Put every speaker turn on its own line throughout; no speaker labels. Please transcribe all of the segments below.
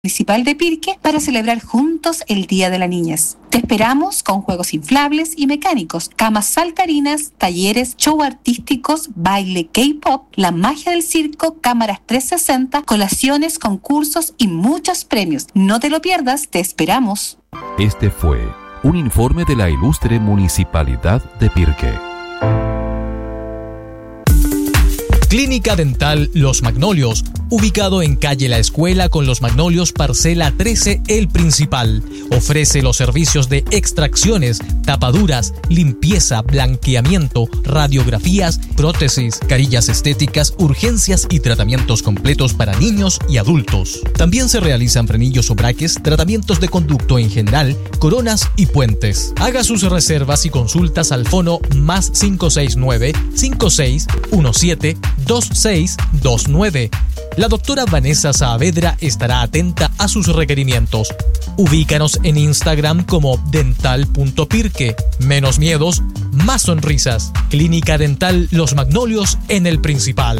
Municipal de Pirque para celebrar juntos el Día de la Niñez. Te esperamos con juegos inflables y mecánicos, camas saltarinas, talleres, show artísticos, baile K-pop, la magia del circo, cámaras 360, colaciones, concursos y muchos premios. No te lo pierdas, te esperamos.
Este fue un informe de la ilustre Municipalidad de Pirque.
Clínica Dental Los Magnolios, ubicado en calle La Escuela con Los Magnolios, parcela 13, El Principal. Ofrece los servicios de extracciones, tapaduras, limpieza, blanqueamiento, radiografías, prótesis, carillas estéticas, urgencias y tratamientos completos para niños y adultos. También se realizan frenillos o braques, tratamientos de conducto en general, coronas y puentes. Haga sus reservas y consultas al fono +569 5617 2629. La doctora Vanessa Saavedra estará atenta a sus requerimientos. Ubícanos en Instagram como dental.pirque. Menos miedos, más sonrisas. Clínica Dental Los Magnolios en El Principal.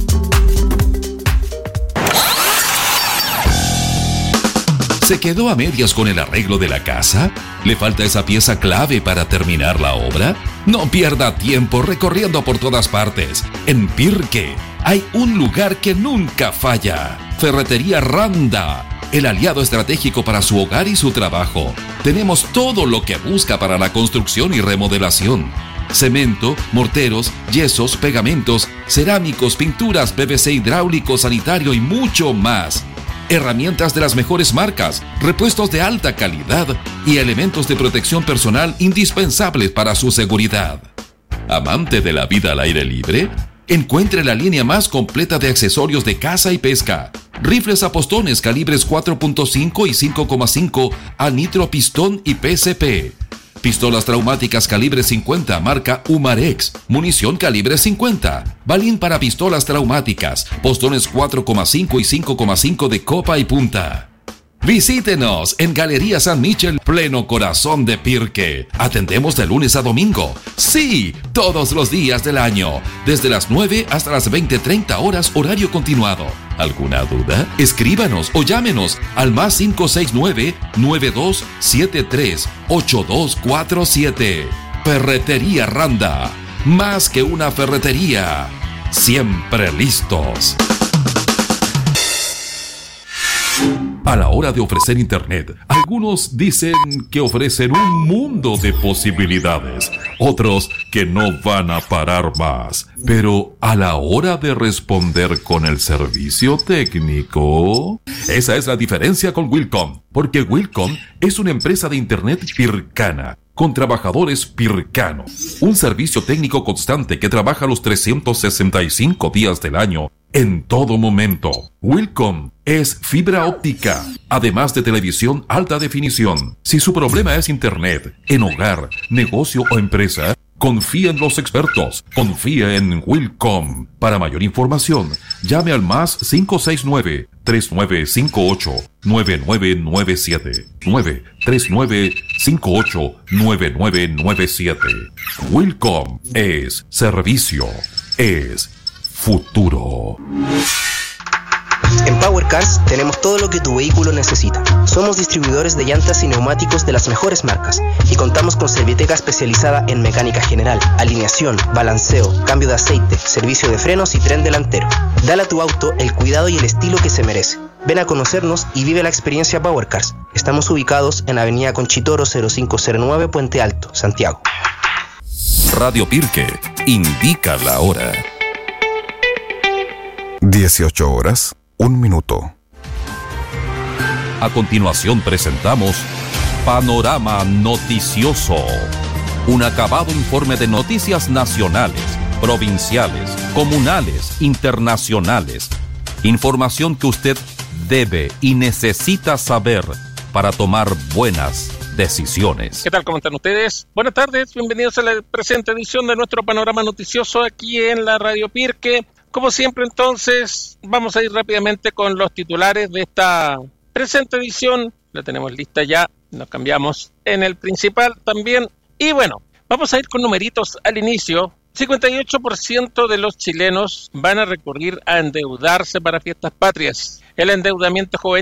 ¿Se quedó a medias con el arreglo de la casa? ¿Le falta esa pieza clave para terminar la obra? No pierda tiempo recorriendo por todas partes. En Pirque hay un lugar que nunca falla. Ferretería Randa, el aliado estratégico para su hogar y su trabajo. Tenemos todo lo que busca para la construcción y remodelación. Cemento, morteros, yesos, pegamentos, cerámicos, pinturas, PVC hidráulico, sanitario y mucho más. Herramientas de las mejores marcas, repuestos de alta calidad y elementos de protección personal indispensables para su seguridad. ¿Amante de la vida al aire libre? Encuentre la línea más completa de accesorios de caza y pesca. Rifles a postones calibres 4.5 y 5.5 a nitro pistón y PCP. Pistolas traumáticas calibre 50 marca Umarex, munición calibre 50, balín para pistolas traumáticas, postones 4,5 y 5,5 de copa y punta. Visítenos en Galería San Michel, pleno corazón de Pirque. Atendemos de lunes a domingo. Sí, todos los días del año. Desde las 9 hasta las 20:30 horas horario continuado. ¿Alguna duda? Escríbanos o llámenos al +569 9273 8247. Ferretería Randa. Más que una ferretería. Siempre listos. A la hora de ofrecer internet, algunos dicen que ofrecen un mundo de posibilidades, otros que no van a parar más. Pero a la hora de responder con el servicio técnico, esa es la diferencia con Wilcom, porque Wilcom es una empresa de internet pircana, con trabajadores pircanos. Un servicio técnico constante que trabaja los 365 días del año, en todo momento. Wilcom es fibra óptica, además de televisión alta definición. Si su problema es internet, en hogar, negocio o empresa, confía en los expertos. Confía en Wilcom. Para mayor información, llame al +569 3958 9997 93958 9997. Wilcom es servicio, es futuro.
En Power Cars tenemos todo lo que tu vehículo necesita. Somos distribuidores de llantas y neumáticos de las mejores marcas y contamos con Serviteca especializada en mecánica general, alineación, balanceo, cambio de aceite, servicio de frenos y tren delantero. Dale a tu auto el cuidado y el estilo que se merece. Ven a conocernos y vive la experiencia Power Cars. Estamos ubicados en Avenida Conchitoro 0509, Puente Alto, Santiago.
Radio Pirque indica la hora.
18:01.
A continuación presentamos Panorama Noticioso, un acabado informe de noticias nacionales, provinciales, comunales, internacionales. Información que usted debe y necesita saber para tomar buenas decisiones.
¿Qué tal? ¿Cómo están ustedes? Buenas tardes, bienvenidos a la presente edición de nuestro Panorama Noticioso aquí en la Radio Pirque. Como siempre, entonces, vamos a ir rápidamente con los titulares de esta presente edición. La tenemos lista ya, nos cambiamos en el principal también. Y bueno, vamos a ir con numeritos al inicio. 58% de los chilenos van a recurrir a endeudarse para fiestas patrias. El endeudamiento juvenil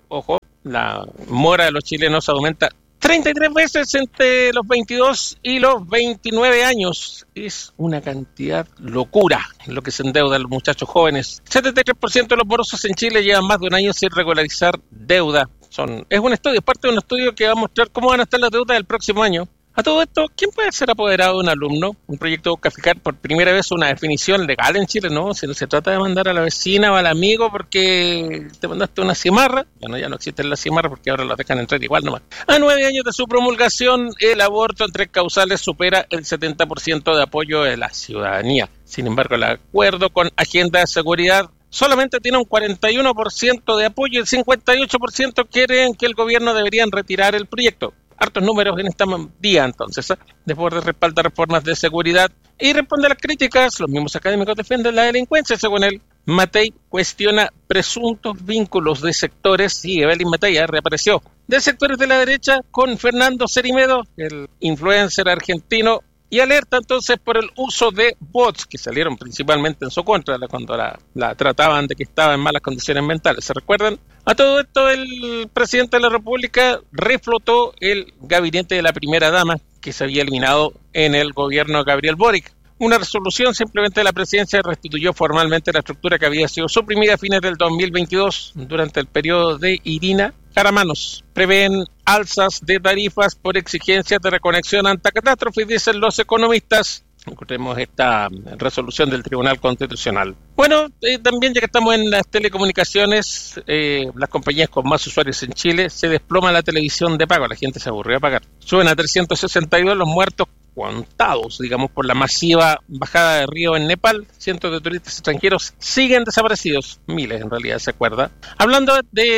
ojo, la mora de los chilenos aumenta 33 veces entre los 22 y los 29 años. Es una cantidad locura lo que se endeudan los muchachos jóvenes. 73% de los morosos en Chile llevan más de un año sin regularizar deuda. Es un estudio, es parte de un estudio que va a mostrar cómo van a estar las deudas del próximo año. A todo esto, ¿quién puede ser apoderado de un alumno? Un proyecto busca fijar por primera vez una definición legal en Chile, ¿no? Si no se trata de mandar a la vecina o al amigo porque te mandaste una cimarra. Bueno, ya no existen las cimarras porque ahora las dejan entrar igual nomás. A 9 años de su promulgación, el aborto en 3 causales supera el 70% de apoyo de la ciudadanía. Sin embargo, el acuerdo con Agenda de Seguridad solamente tiene un 41% de apoyo y el 58% quieren que el gobierno deberían retirar el proyecto. Hartos números en este día, entonces, después de respaldar reformas de seguridad y responde a las críticas. Los mismos académicos defienden la delincuencia, según él. Matei cuestiona presuntos vínculos de sectores, sí, Evelyn Matei reapareció, de sectores de la derecha con Fernando Cerimedo, el influencer argentino, y alerta entonces por el uso de bots que salieron principalmente en su contra cuando la trataban de que estaba en malas condiciones mentales. ¿Se recuerdan? A todo esto, el presidente de la República reflotó el gabinete de la primera dama que se había eliminado en el gobierno de Gabriel Boric. Una resolución simplemente de la presidencia restituyó formalmente la estructura que había sido suprimida a fines del 2022 durante el periodo de Irina Caramanos. Prevén alzas de tarifas por exigencias de reconexión ante catástrofes, dicen los economistas. Encontremos esta resolución del Tribunal Constitucional. Bueno, también ya que estamos en las telecomunicaciones, las compañías con más usuarios en Chile, se desploma la televisión de pago, la gente se aburrió a pagar. Suben a 362 los muertos contados, digamos, por la masiva bajada de río en Nepal. Cientos de turistas extranjeros siguen desaparecidos, miles en realidad, se acuerda. Hablando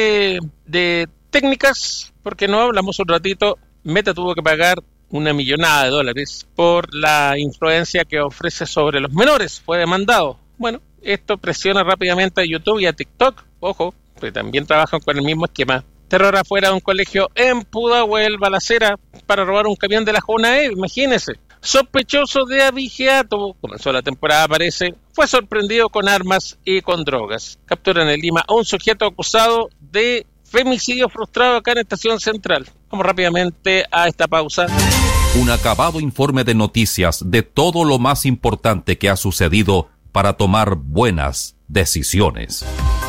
de técnicas, porque no hablamos un ratito, Meta tuvo que pagar $1 millón por la influencia que ofrece sobre los menores. Fue demandado. Bueno, esto presiona rápidamente a YouTube y a TikTok. Ojo, que también trabajan con el mismo esquema. Terror afuera de un colegio en Pudahuel, balacera para robar un camión de la Junae, imagínense. Sospechoso de abigeato, comenzó la temporada, parece, fue sorprendido con armas y con drogas. Capturan en Lima a un sujeto acusado de femicidio frustrado acá en Estación Central. Vamos rápidamente a esta pausa.
Un acabado informe de noticias de todo lo más importante que ha sucedido para tomar buenas decisiones.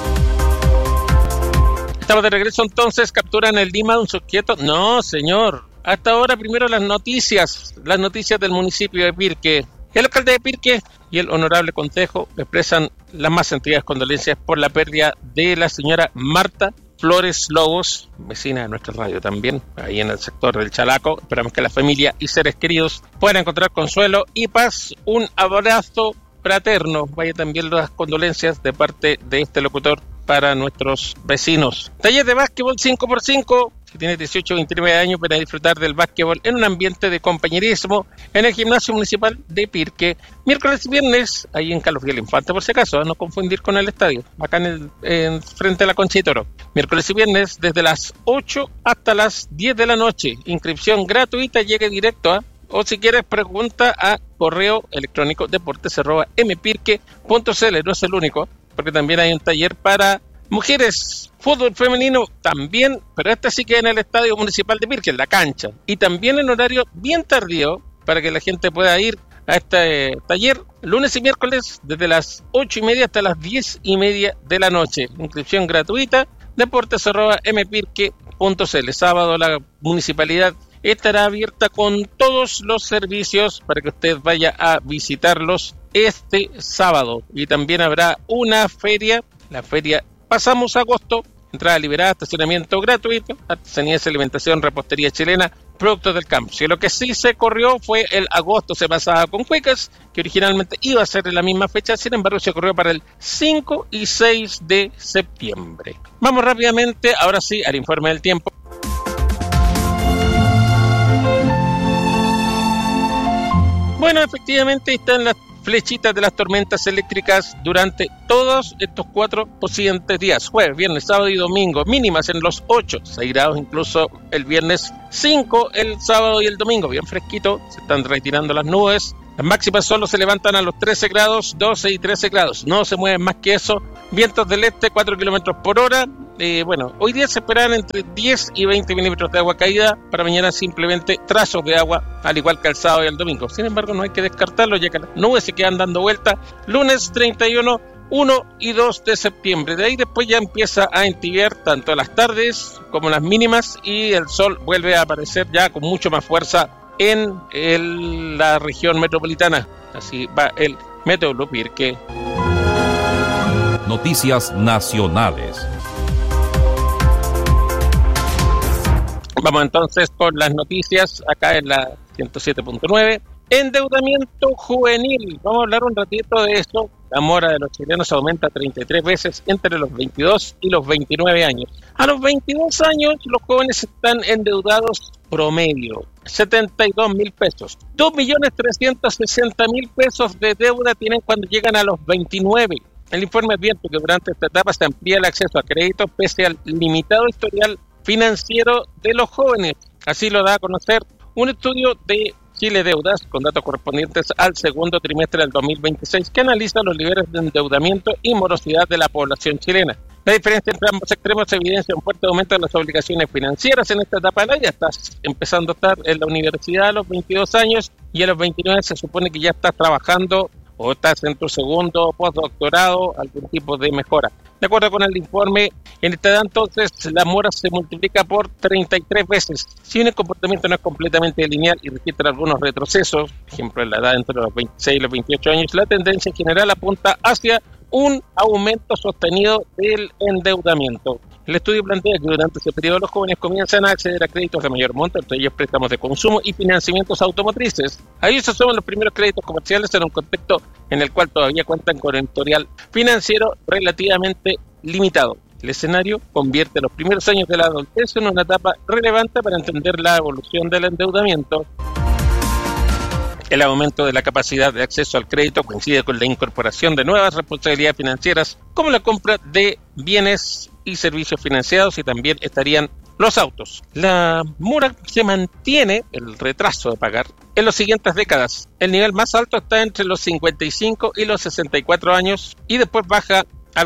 Estamos de regreso entonces. Capturan en Lima a un sujeto. No, señor. Hasta ahora primero las noticias del municipio de Pirque. El alcalde de Pirque y el honorable Concejo expresan las más sentidas condolencias por la pérdida de la señora Marta Flores Lobos, vecina de nuestra radio también, ahí en el sector del Chalaco. Esperamos que la familia y seres queridos puedan encontrar consuelo y paz. Un abrazo fraterno. Vaya también las condolencias de parte de este locutor para nuestros vecinos. Taller de básquetbol 5x5. Si tienes 18 o 29 años, para disfrutar del básquetbol en un ambiente de compañerismo en el gimnasio municipal de Pirque. Miércoles y viernes, ahí en Carlos Miguel Infante, por si acaso, no confundir con el estadio, acá en frente a la Concha y Toro. Miércoles y viernes, desde las 8 hasta las 10 de la noche. Inscripción gratuita, llegue directo o si quieres, pregunta a correo electrónico deportes@mpirque.cl. No es el único, porque también hay un taller para mujeres, fútbol femenino también, pero este sí que en el Estadio Municipal de Pirque, en la cancha. Y también en horario bien tardío, para que la gente pueda ir a este taller, lunes y miércoles, desde las 8:30 hasta las 10:30 de la noche. Inscripción gratuita, deportes@mpirque.cl. Sábado la municipalidad estará abierta con todos los servicios para que usted vaya a visitarlos este sábado. Y también habrá una feria, la feria Pasamos Agosto, entrada liberada, estacionamiento gratuito, artesanías, alimentación, repostería chilena, productos del campo. Si lo que sí se corrió fue el agosto, se pasaba con Cuecas, que originalmente iba a ser en la misma fecha, sin embargo se corrió para el 5 y 6 de septiembre. Vamos rápidamente, ahora sí, al informe del tiempo. Bueno, efectivamente están las flechitas de las tormentas eléctricas durante todos estos 4 siguientes días, jueves, viernes, sábado y domingo, mínimas en los 8, 6 grados incluso el viernes, 5 el sábado y el domingo, bien fresquito, se están retirando las nubes, las máximas solo se levantan a los 13 grados, 12 y 13 grados, no se mueven más que eso Vientos del este 4 kilómetros por hora. Hoy día se esperan entre 10 y 20 milímetros de agua caída. Para mañana simplemente trazos de agua, al igual que el sábado y el domingo. Sin embargo, no hay que descartarlo, ya que las nubes se quedan dando vuelta. Lunes 31, 1 y 2 de septiembre. De ahí después ya empieza a entibiar tanto las tardes como las mínimas, y el sol vuelve a aparecer ya con mucho más fuerza en la región metropolitana. Así va el Meteorolog Pirque.
Noticias nacionales.
Vamos entonces con las noticias acá en la 107.9. Endeudamiento juvenil. Vamos a hablar un ratito de esto. La mora de los chilenos aumenta 33 veces entre los 22 y los 29 años. A los 22 años los jóvenes están endeudados promedio 72.000 pesos. 2.360.000 pesos de deuda tienen cuando llegan a los 29. El informe advierte que durante esta etapa se amplía el acceso a crédito pese al limitado historial financiero de los jóvenes. Así lo da a conocer un estudio de Chile Deudas con datos correspondientes al segundo trimestre del 2026 que analiza los niveles de endeudamiento y morosidad de la población chilena. La diferencia entre ambos extremos evidencia un fuerte aumento de las obligaciones financieras en esta etapa de la vida. Estás empezando a estar en la universidad a los 22 años y a los 29 se supone que ya estás trabajando o estás en tu segundo o postdoctorado, algún tipo de mejora. De acuerdo con el informe, en esta edad entonces la mora se multiplica por 33 veces. Si bien el comportamiento no es completamente lineal y registra algunos retrocesos, por ejemplo en la edad entre los 26 y los 28 años, la tendencia en general apunta hacia un aumento sostenido del endeudamiento. El estudio plantea que durante ese periodo los jóvenes comienzan a acceder a créditos de mayor monto, entre ellos préstamos de consumo y financiamientos automotrices. Ahí se suman los primeros créditos comerciales en un contexto en el cual todavía cuentan con un historial financiero relativamente limitado. El escenario convierte los primeros años de la adultez en una etapa relevante para entender la evolución del endeudamiento. El aumento de la capacidad de acceso al crédito coincide con la incorporación de nuevas responsabilidades financieras, como la compra de bienes y servicios financiados, y también estarían los autos. La mora se mantiene, el retraso de pagar, en las siguientes décadas. El nivel más alto está entre los 55 y los 64 años y después baja al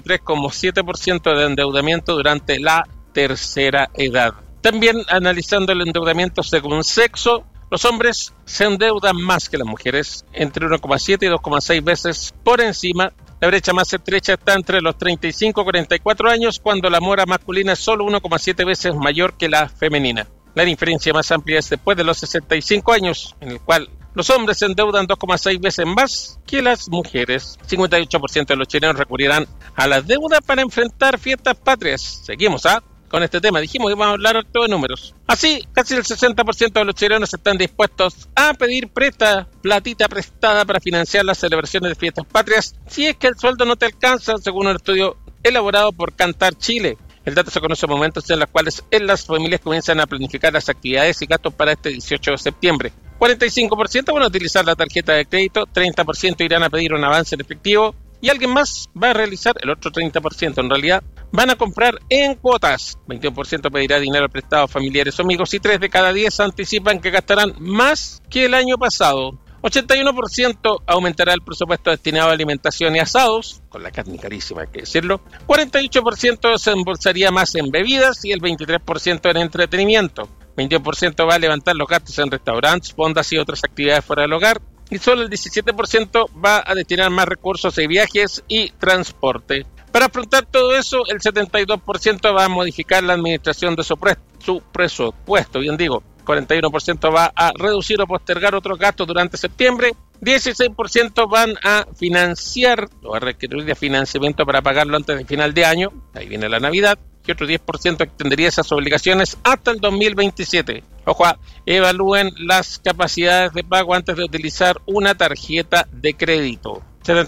43,7% de endeudamiento durante la tercera edad. También analizando el endeudamiento según sexo, los hombres se endeudan más que las mujeres, entre 1,7 y 2,6 veces por encima. La brecha más estrecha está entre los 35 y 44 años, cuando la mora masculina es solo 1,7 veces mayor que la femenina. La diferencia más amplia es después de los 65 años, en el cual los hombres se endeudan 2,6 veces más que las mujeres. 58% de los chilenos recurrirán a la deuda para enfrentar fiestas patrias. Seguimos, con este tema. Dijimos que íbamos a hablar harto de números. Así, casi el 60% de los chilenos están dispuestos a pedir platita prestada para financiar las celebraciones de fiestas patrias, si es que el sueldo no te alcanza, según un estudio elaborado por Cantar Chile. El dato se conoce en momentos en los cuales las familias comienzan a planificar las actividades y gastos para este 18 de septiembre. 45% van a utilizar la tarjeta de crédito, 30% irán a pedir un avance en efectivo, y alguien más va a realizar el otro 30%. En realidad, van a comprar en cuotas. 21% pedirá dinero prestado a familiares o amigos y 3 de cada 10 anticipan que gastarán más que el año pasado. 81% aumentará el presupuesto destinado a alimentación y asados, con la carne carísima, hay que decirlo. 48% se embolsaría más en bebidas y el 23% en entretenimiento. 21% va a levantar los gastos en restaurantes, fondas y otras actividades fuera del hogar. Y solo el 17% va a destinar más recursos en viajes y transporte. Para afrontar todo eso, el 72% va a modificar la administración de su presupuesto. Bien digo, 41% va a reducir o postergar otros gastos durante septiembre. 16% van a financiar o a requerir de financiamiento para pagarlo antes del final de año. Ahí viene la Navidad. Y otro 10% extendería esas obligaciones hasta el 2027. Ojo, evalúen las capacidades de pago antes de utilizar una tarjeta de crédito.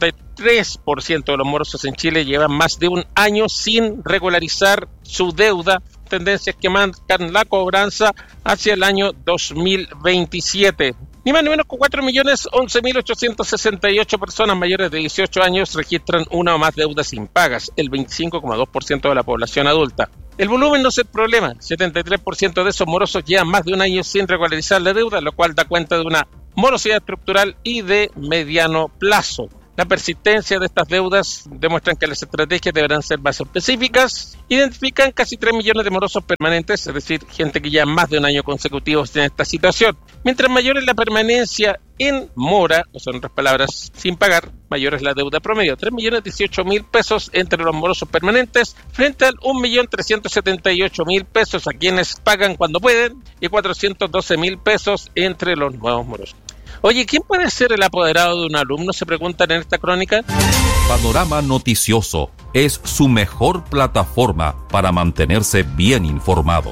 73% de los morosos en Chile llevan más de un año sin regularizar su deuda, tendencias que marcan la cobranza hacia el año 2027. Ni más ni menos que 4.011.868 personas mayores de 18 años registran una o más deudas impagas, el 25,2% de la población adulta. El volumen no es el problema, 73% de esos morosos llevan más de un año sin regularizar la deuda, lo cual da cuenta de una morosidad estructural y de mediano plazo. La persistencia de estas deudas demuestran que las estrategias deberán ser más específicas. Identifican casi 3 millones de morosos permanentes, es decir, gente que ya más de un año consecutivo está en esta situación. Mientras mayor es la permanencia en mora, o sea, en otras palabras, sin pagar, mayor es la deuda promedio. 3.018.000 pesos entre los morosos permanentes frente al 1.378.000 pesos a quienes pagan cuando pueden y 412.000 pesos entre los nuevos morosos. Oye, ¿quién puede ser el apoderado de un alumno? Se preguntan en esta crónica.
Panorama Noticioso es su mejor plataforma para mantenerse bien informado.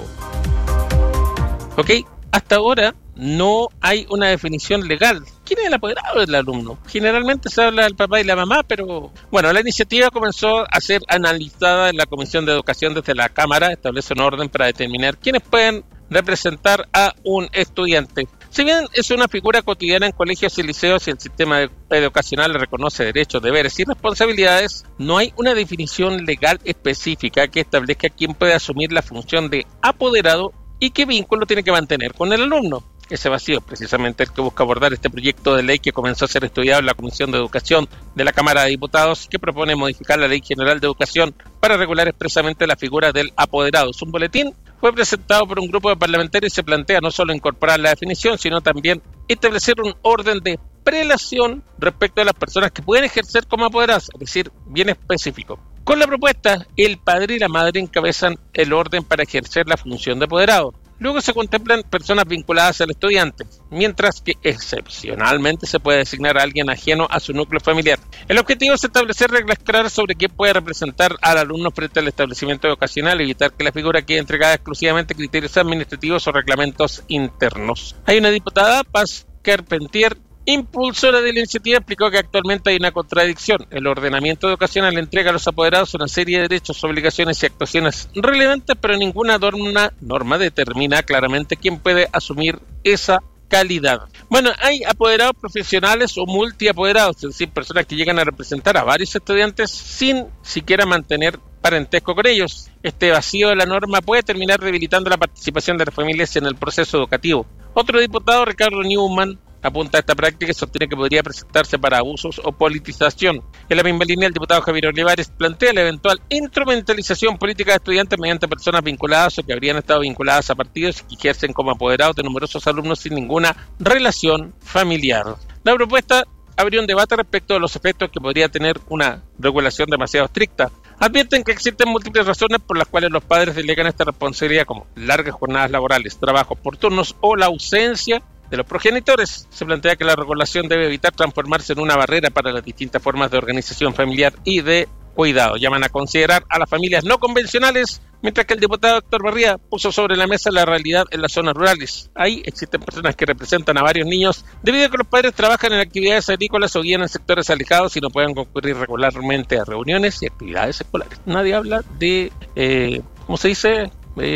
Ok, hasta ahora no hay una definición legal. ¿Quién es el apoderado del alumno? Generalmente se habla del papá y la mamá, pero bueno, la iniciativa comenzó a ser analizada en la Comisión de Educación desde la Cámara. Establece un orden para determinar quiénes pueden representar a un estudiante. Si bien es una figura cotidiana en colegios y liceos y el sistema educacional le reconoce derechos, deberes y responsabilidades, no hay una definición legal específica que establezca quién puede asumir la función de apoderado y qué vínculo tiene que mantener con el alumno. Ese vacío es precisamente el que busca abordar este proyecto de ley que comenzó a ser estudiado en la Comisión de Educación de la Cámara de Diputados, que propone modificar la Ley General de Educación para regular expresamente la figura del apoderado. Es un boletín. Fue presentado por un grupo de parlamentarios y se plantea no solo incorporar la definición, sino también establecer un orden de prelación respecto a las personas que pueden ejercer como apoderados, es decir, bien específico. Con la propuesta, el padre y la madre encabezan el orden para ejercer la función de apoderado. Luego se contemplan personas vinculadas al estudiante, mientras que excepcionalmente se puede designar a alguien ajeno a su núcleo familiar. El objetivo es establecer reglas claras sobre quién puede representar al alumno frente al establecimiento educacional y evitar que la figura quede entregada exclusivamente a criterios administrativos o reglamentos internos. Hay una diputada, Paz Carpentier, impulsora de la iniciativa, explicó que actualmente hay una contradicción. El ordenamiento educacional entrega a los apoderados una serie de derechos, obligaciones y actuaciones relevantes, pero ninguna norma determina claramente quién puede asumir esa calidad. Bueno, hay apoderados profesionales o multiapoderados, es decir, personas que llegan a representar a varios estudiantes sin siquiera mantener parentesco con ellos. Este vacío de la norma puede terminar debilitando la participación de las familias en el proceso educativo. Otro diputado, Ricardo Newman, apunta a esta práctica y sostiene que podría presentarse para abusos o politización. En la misma línea, el diputado Javier Olivares plantea la eventual instrumentalización política de estudiantes mediante personas vinculadas o que habrían estado vinculadas a partidos y que ejercen como apoderados de numerosos alumnos sin ninguna relación familiar. La propuesta abrió un debate respecto a los efectos que podría tener una regulación demasiado estricta. Advierten que existen múltiples razones por las cuales los padres delegan esta responsabilidad, como largas jornadas laborales, trabajos por turnos o la ausencia de los progenitores. Se plantea que la regulación debe evitar transformarse en una barrera para las distintas formas de organización familiar y de cuidado. Llaman a considerar a las familias no convencionales, mientras que el diputado Héctor Barría puso sobre la mesa la realidad en las zonas rurales. Ahí existen personas que representan a varios niños debido a que los padres trabajan en actividades agrícolas o guían en sectores alejados y no pueden concurrir regularmente a reuniones y actividades escolares. Nadie habla de, ¿cómo se dice?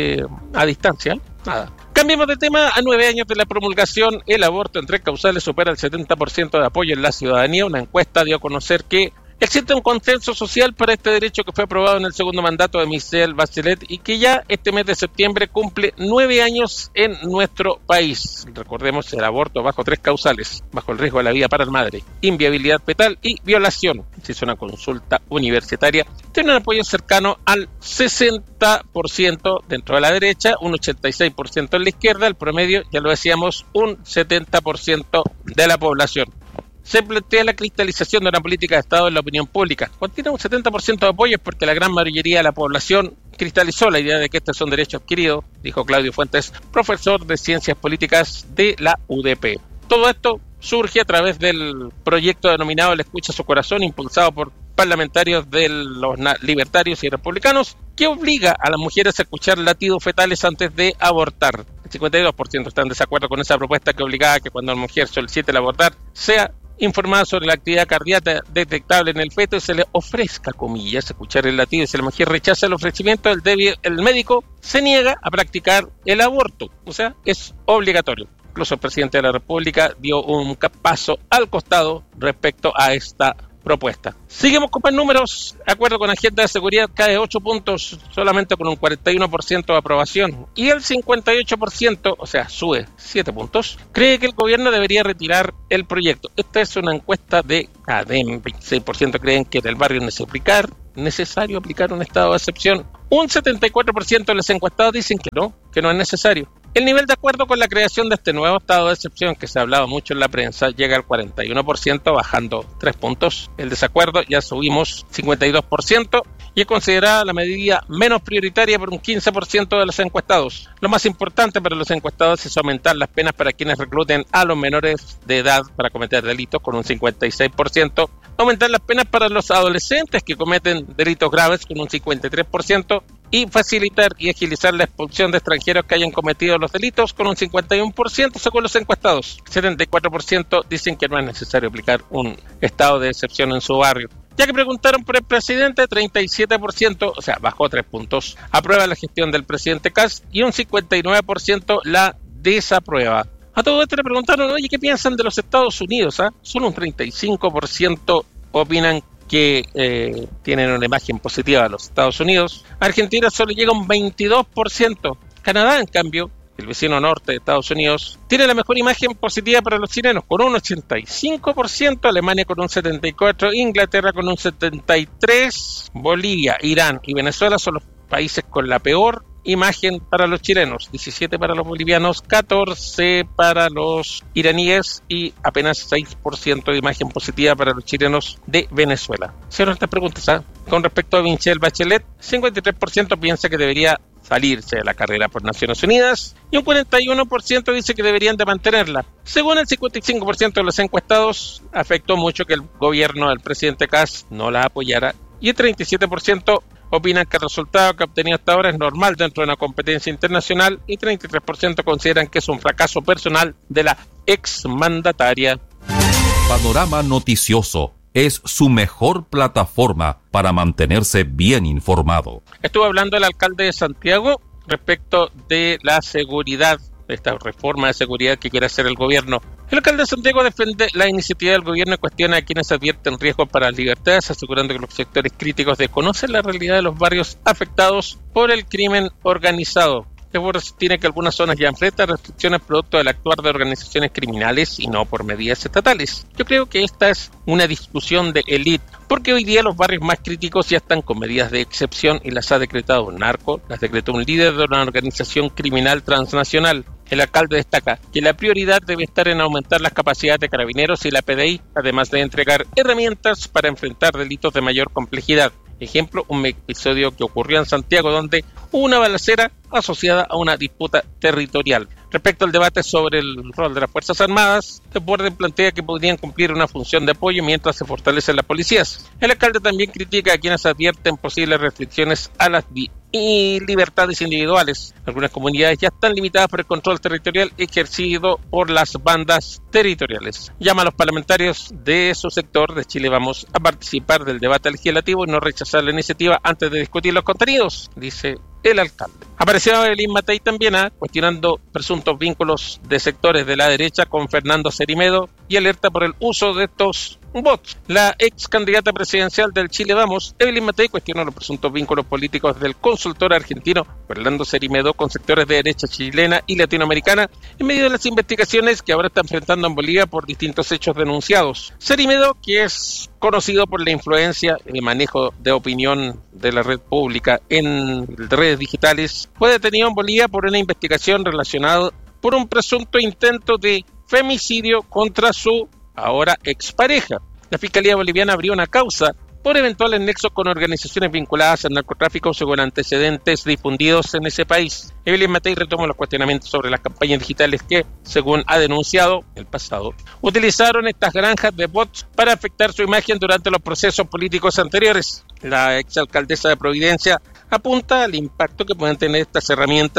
A distancia. Nada. Cambiemos de tema. A 9 años de la promulgación, el aborto en 3 causales supera el 70% de apoyo en la ciudadanía. Una encuesta dio a conocer que existe un consenso social para este derecho que fue aprobado en el segundo mandato de Michelle Bachelet y que ya este mes de septiembre cumple 9 años en nuestro país. Recordemos el aborto bajo 3 causales: bajo el riesgo de la vida para la madre, inviabilidad fetal y violación. Se hizo una consulta universitaria. Tiene un apoyo cercano al 60% dentro de la derecha, un 86% en la izquierda, el promedio, ya lo decíamos, un 70% de la población. Se plantea la cristalización de una política de Estado en la opinión pública. Cuando tiene un 70% de apoyo es porque la gran mayoría de la población cristalizó la idea de que este es un derecho adquirido, dijo Claudio Fuentes, profesor de Ciencias Políticas de la UDP. Todo esto surge a través del proyecto denominado El Escucha Su Corazón, impulsado por parlamentarios de los libertarios y republicanos, que obliga a las mujeres a escuchar latidos fetales antes de abortar. El 52% está en desacuerdo con esa propuesta que obligaba a que cuando la mujer solicite el abortar sea informada sobre la actividad cardíaca detectable en el feto y se le ofrezca, comillas, escuchar el latido. Si la mujer rechaza el ofrecimiento, el médico se niega a practicar el aborto, o sea, es obligatorio. Incluso el presidente de la República dio un paso al costado respecto a esta propuesta. Seguimos con más números. Acuerdo con agenda de seguridad cae 8 puntos, solamente con un 41% de aprobación. Y el 58%, o sea, sube 7 puntos, cree que el gobierno debería retirar el proyecto. Esta es una encuesta de CADEM. 26% creen que en el barrio es necesario aplicar un estado de excepción. Un 74% de los encuestados dicen que no es necesario. El nivel de acuerdo con la creación de este nuevo estado de excepción, que se ha hablado mucho en la prensa, llega al 41%, bajando 3 puntos. El desacuerdo ya subimos 52% y es considerada la medida menos prioritaria por un 15% de los encuestados. Lo más importante para los encuestados es aumentar las penas para quienes recluten a los menores de edad para cometer delitos, con un 56%. Aumentar las penas para los adolescentes que cometen delitos graves, con un 53%. Y facilitar y agilizar la expulsión de extranjeros que hayan cometido los delitos, con un 51% según los encuestados. 74% dicen que no es necesario aplicar un estado de excepción en su barrio. Ya que preguntaron por el presidente, 37%, o sea, bajó 3 puntos, aprueba la gestión del presidente Kast y un 59% la desaprueba. A todo esto le preguntaron, oye, ¿qué piensan de los Estados Unidos? Solo un 35% opinan que tienen una imagen positiva de los Estados Unidos. A Argentina solo llega un 22%. Canadá, en cambio, el vecino norte de Estados Unidos, tiene la mejor imagen positiva para los chilenos, con un 85%, Alemania con un 74%, Inglaterra con un 73%, Bolivia, Irán y Venezuela son los países con la peor imagen para los chilenos, 17 para los bolivianos, 14 para los iraníes y apenas 6% de imagen positiva para los chilenos de Venezuela. Cierro estas preguntas. Con respecto a Michelle Bachelet, 53% piensa que debería salirse de la carrera por Naciones Unidas y un 41% dice que deberían de mantenerla. Según el 55% de los encuestados, afectó mucho que el gobierno del presidente Kast no la apoyara y el 37% opinan que el resultado que ha obtenido hasta ahora es normal dentro de una competencia internacional y 33% consideran que es un fracaso personal de la exmandataria.
Panorama Noticioso es su mejor plataforma para mantenerse bien informado.
Estuvo hablando el alcalde de Santiago respecto de la seguridad, de esta reforma de seguridad que quiere hacer el gobierno. El alcalde de Santiago defiende la iniciativa del gobierno y cuestiona a quienes advierten riesgos para las libertades, asegurando que los sectores críticos desconocen la realidad de los barrios afectados por el crimen organizado. Tiene que algunas zonas ya enfrentan restricciones producto del actuar de organizaciones criminales y no por medidas estatales. Yo creo que esta es una discusión de élite, porque hoy día los barrios más críticos ya están con medidas de excepción y las ha decretado un narco, las decretó un líder de una organización criminal transnacional. El alcalde destaca que la prioridad debe estar en aumentar las capacidades de carabineros y la PDI, además de entregar herramientas para enfrentar delitos de mayor complejidad. Ejemplo, un episodio que ocurrió en Santiago donde hubo una balacera asociada a una disputa territorial. Respecto al debate sobre el rol de las Fuerzas Armadas, el Borden plantea que podrían cumplir una función de apoyo mientras se fortalecen las policías. El alcalde también critica a quienes advierten posibles restricciones a las libertades individuales. Algunas comunidades ya están limitadas por el control territorial ejercido por las bandas territoriales. Llama a los parlamentarios de su sector, de Chile Vamos, a participar del debate legislativo y no rechazar la iniciativa antes de discutir los contenidos, dice el alcalde. Apareció Evelyn Matei también cuestionando presuntos vínculos de sectores de la derecha con Fernando Cerimedo y alerta por el uso de estos bots. La ex candidata presidencial del Chile Vamos, Evelyn Matei, cuestionó los presuntos vínculos políticos del consultor argentino Fernando Cerimedo con sectores de derecha chilena y latinoamericana en medio de las investigaciones que ahora está enfrentando en Bolivia por distintos hechos denunciados. Cerimedo, que es conocido por la influencia y el manejo de opinión de la red pública en redes digitales, fue detenido en Bolivia por una investigación relacionada por un presunto intento de femicidio contra su ahora expareja. La Fiscalía Boliviana abrió una causa por eventuales nexos con organizaciones vinculadas al narcotráfico según antecedentes difundidos en ese país. Evelyn Matei retomó los cuestionamientos sobre las campañas digitales que, según ha denunciado el pasado, utilizaron estas granjas de bots para afectar su imagen durante los procesos políticos anteriores. La exalcaldesa de Providencia apunta al impacto que pueden tener estas herramientas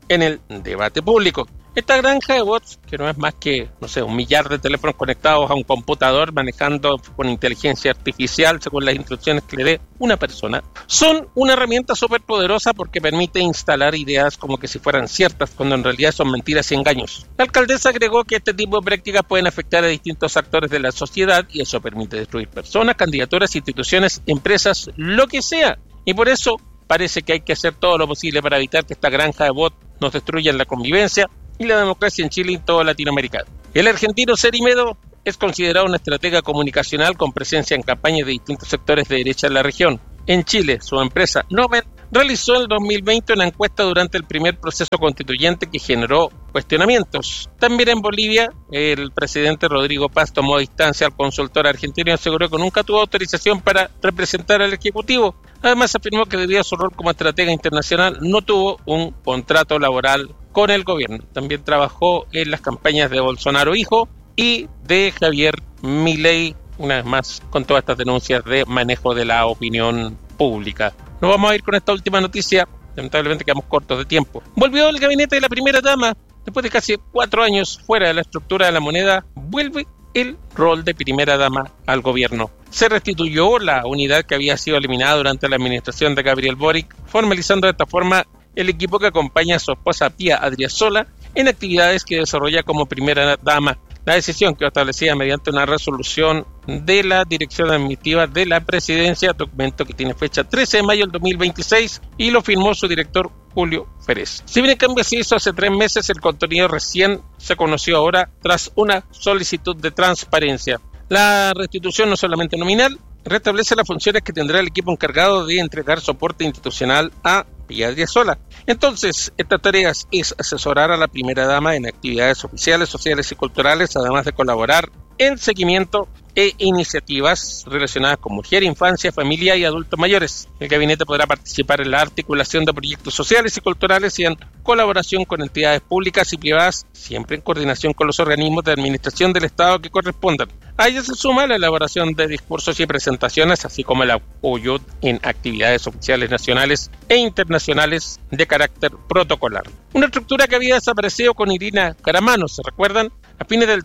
en el debate público. Esta granja de bots, que no es más que, un millar de teléfonos conectados a un computador manejando con inteligencia artificial según las instrucciones que le dé una persona, son una herramienta súper poderosa porque permite instalar ideas como que si fueran ciertas, cuando en realidad son mentiras y engaños. La alcaldesa agregó que este tipo de prácticas pueden afectar a distintos actores de la sociedad y eso permite destruir personas, candidaturas, instituciones, empresas, lo que sea. Y por eso parece que hay que hacer todo lo posible para evitar que esta granja de bots nos destruya la convivencia y la democracia en Chile y todo Latinoamérica. El argentino Cerimedo es considerado una estratega comunicacional con presencia en campañas de distintos sectores de derecha en la región. En Chile, su empresa Nomen realizó en el 2020 una encuesta durante el primer proceso constituyente que generó cuestionamientos. También en Bolivia, el presidente Rodrigo Paz tomó distancia al consultor argentino y aseguró que nunca tuvo autorización para representar al Ejecutivo. Además, afirmó que debido a su rol como estratega internacional no tuvo un contrato laboral con el gobierno. También trabajó en las campañas de Bolsonaro hijo y de Javier Milei, una vez más con todas estas denuncias de manejo de la opinión pública. Nos vamos a ir con esta última noticia, lamentablemente quedamos cortos de tiempo. Volvió el gabinete de la primera dama, después de casi 4 años fuera de la estructura de la moneda, vuelve el rol de primera dama al gobierno. Se restituyó la unidad que había sido eliminada durante la administración de Gabriel Boric, formalizando de esta forma el equipo que acompaña a su esposa Pía Adriasola en actividades que desarrolla como primera dama. La decisión quedó establecida mediante una resolución de la Dirección Administrativa de la Presidencia, documento que tiene fecha 13 de mayo del 2026 y lo firmó su director Julio Pérez. Si bien el cambio se hizo hace 3 meses, el contenido recién se conoció ahora tras una solicitud de transparencia. La restitución no solamente nominal, restablece las funciones que tendrá el equipo encargado de entregar soporte institucional a Pía Adriasola. Entonces, esta tarea es asesorar a la primera dama en actividades oficiales, sociales y culturales, además de colaborar en seguimiento e iniciativas relacionadas con mujer, infancia, familia y adultos mayores. El gabinete podrá participar en la articulación de proyectos sociales y culturales y en colaboración con entidades públicas y privadas, siempre en coordinación con los organismos de administración del Estado que correspondan. A ello se suma la elaboración de discursos y presentaciones, así como el apoyo en actividades oficiales nacionales e internacionales de carácter protocolar. Una estructura que había desaparecido con Irina Caramano, ¿se recuerdan? A fines del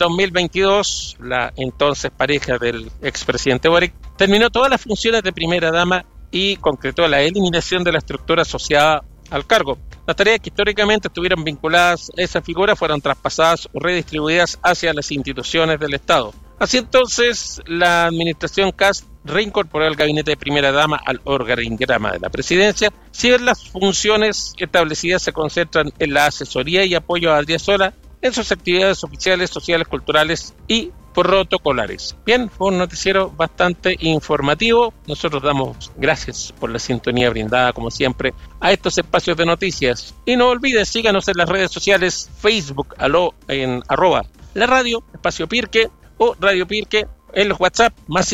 2022, la entonces pareja del expresidente Boric terminó todas las funciones de primera dama y concretó la eliminación de la estructura asociada al cargo. Las tareas que históricamente estuvieron vinculadas a esa figura fueron traspasadas o redistribuidas hacia las instituciones del Estado. Así entonces, la administración Kast reincorporó el gabinete de primera dama al organigrama de la presidencia, si bien las funciones establecidas se concentran en la asesoría y apoyo a Adriasola en sus actividades oficiales, sociales, culturales y protocolares. Bien, fue un noticiero bastante informativo. Nosotros damos gracias por la sintonía brindada, como siempre, a estos espacios de noticias. Y no olvides, síganos en las redes sociales, Facebook, en @ la radio, espacio Pirque, o Radio Pirque, en los WhatsApp, más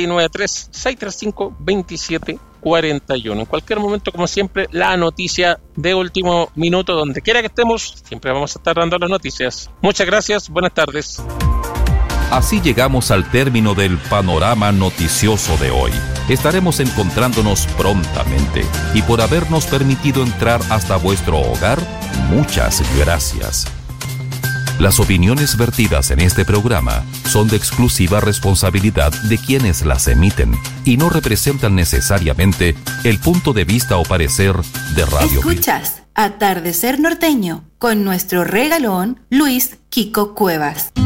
5693-635-2741. En cualquier momento, como siempre, la noticia de último minuto, donde quiera que estemos, siempre vamos a estar dando las noticias. Muchas gracias, buenas tardes.
Así llegamos al término del panorama noticioso de hoy. Estaremos encontrándonos prontamente y por habernos permitido entrar hasta vuestro hogar, muchas gracias. Las opiniones vertidas en este programa son de exclusiva responsabilidad de quienes las emiten y no representan necesariamente el punto de vista o parecer de Radio Pirque.
Escuchas Atardecer Norteño con nuestro regalón Luis Kiko Cuevas.